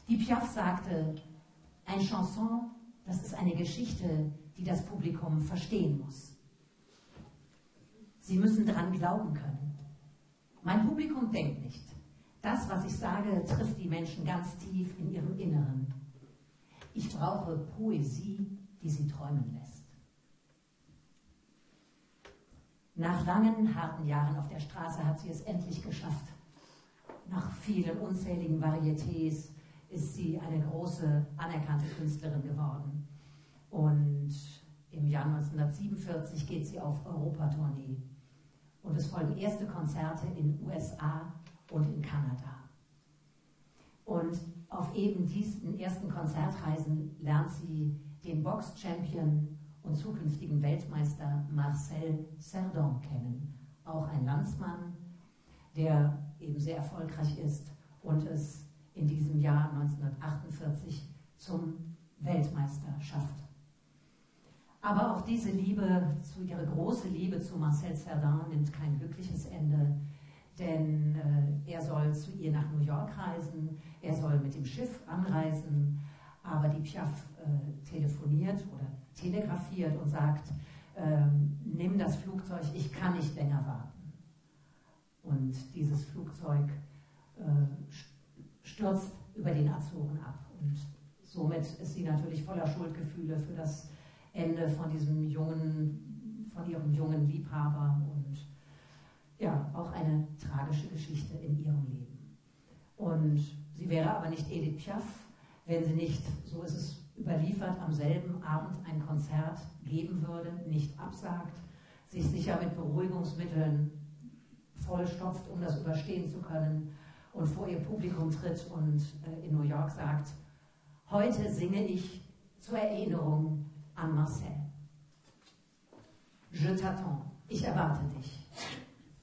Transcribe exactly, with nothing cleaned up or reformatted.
Die Piaf sagte, ein Chanson, das ist eine Geschichte, die das Publikum verstehen muss. Sie müssen daran glauben können. Mein Publikum denkt nicht. Das, was ich sage, trifft die Menschen ganz tief in ihrem Inneren. Ich brauche Poesie, die sie träumen lässt. Nach langen, harten Jahren auf der Straße hat sie es endlich geschafft. Nach vielen unzähligen Varietés ist sie eine große, anerkannte Künstlerin geworden. Und im Jahr neunzehnhundertsiebenundvierzig geht sie auf Europatournee. Und es folgen erste Konzerte in U S A und in Kanada. Und auf eben diesen ersten Konzertreisen lernt sie den Box-Champion und zukünftigen Weltmeister Marcel Cerdan kennen. Auch ein Landsmann, der eben sehr erfolgreich ist und es in diesem Jahr neunzehnhundertachtundvierzig zum Weltmeister schafft. Aber auch diese Liebe, zu, ihre große Liebe zu Marcel Cerdan nimmt kein glückliches Ende, denn äh, er soll zu ihr nach New York reisen, er soll mit dem Schiff anreisen, aber die Piaf äh, telefoniert oder telegrafiert und sagt, äh, nimm das Flugzeug, ich kann nicht länger warten. Und dieses Flugzeug äh, stürzt über den Azoren ab und somit ist sie natürlich voller Schuldgefühle für das Ende von diesem jungen, von ihrem jungen Liebhaber und ja, auch eine tragische Geschichte in ihrem Leben. Und sie wäre aber nicht Edith Piaf, wenn sie nicht, so ist es überliefert, am selben Abend ein Konzert geben würde, nicht absagt, sich sicher mit Beruhigungsmitteln vollstopft, um das überstehen zu können und vor ihr Publikum tritt und äh, in New York sagt, heute singe ich zur Erinnerung an Marcel. Je t'attends, ich erwarte dich.